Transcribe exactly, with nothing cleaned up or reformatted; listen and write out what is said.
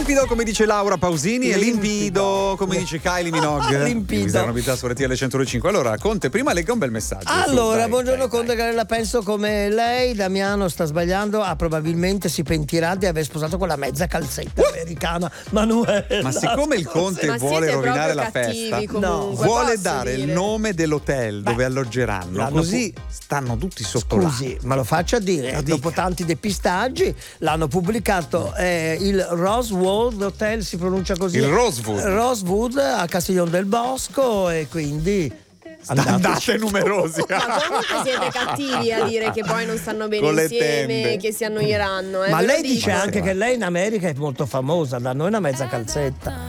Limpido, come dice Laura Pausini, e limpido, come dice Kylie Minogue. Limpido. Questa è una novità su R T L centodue e cinque. Allora, Conte, prima legga un bel messaggio. Allora, su, dai, buongiorno dai, Conte, dai. che la penso come lei. Damiano sta sbagliando, ah, probabilmente si pentirà di aver sposato quella mezza calzetta americana Manuela. Ma siccome il Conte Ma vuole siete rovinare proprio la festa, cattivi, comunque, vuole posso dare dire? il nome dell'hotel dove Beh, alloggeranno, l'hanno così stanno tutti sotto Scusi, ma lo faccia dire, Lo dopo dica. tanti depistaggi l'hanno pubblicato, eh, il Rosewood Hotel, si pronuncia così? Il Rosewood. Rosewood a Castiglione del Bosco, e quindi Andate, andate numerosi. Ma comunque siete cattivi a dire che poi non stanno bene Con le insieme, tende. che si annoieranno. Eh, Ma ve lo lei dico. dice anche che lei in America è molto famosa, da noi una mezza calzetta.